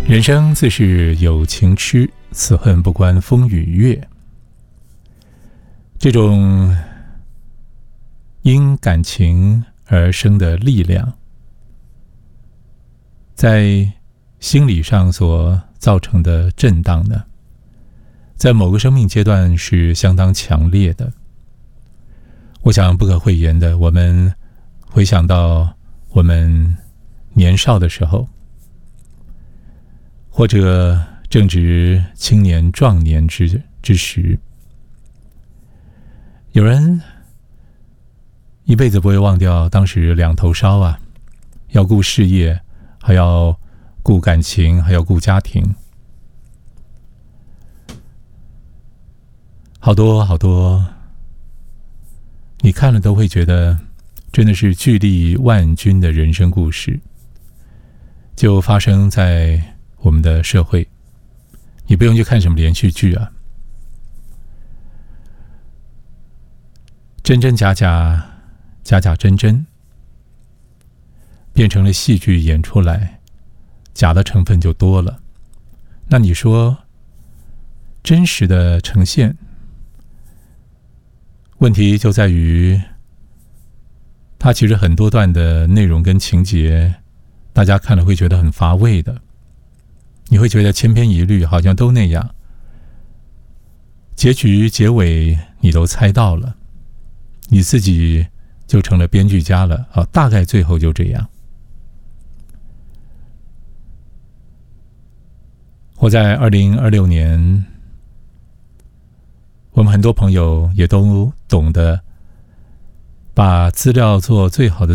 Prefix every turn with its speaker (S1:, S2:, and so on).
S1: 人生自是有情痴，此恨不关风与月。这种因感情而生的力量，在心理上所造成的震荡呢，在某个生命阶段是相当强烈的。我想不可讳言的，我们回想到我们年少的时候，或者正值青年壮年之时，有人一辈子不会忘掉当时两头烧啊，要顾事业，还要顾感情，还要顾家庭，好多好多，你看了都会觉得真的是巨力万钧的人生故事，就发生在我们的社会。你不用去看什么连续剧啊，真真假假，假假真真，变成了戏剧演出来，假的成分就多了。那你说真实的呈现，问题就在于它其实很多段的内容跟情节，大家看了会觉得很乏味的，你会觉得千篇一律，好像都那样，结局结尾你都猜到了，你自己就成了编剧家了啊，大概最后就这样。我在2026年，我们很多朋友也都懂得把资料做最好的